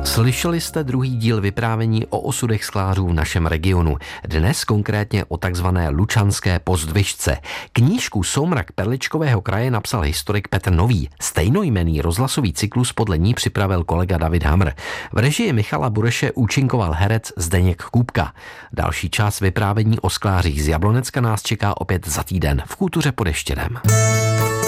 Slyšeli jste druhý díl vyprávění o osudech sklářů v našem regionu. Dnes konkrétně o takzvané Lučanské Pozdvižce. Knížku Soumrak Perličkového kraje napsal historik Petr Nový. Stejnojmenný rozhlasový cyklus podle ní připravil kolega David Hamr. V režii Michala Bureše účinkoval herec Zdeněk Kůbka. Další část vyprávění o sklářích z Jablonecka nás čeká opět za týden v Kultuře pod Ještědem.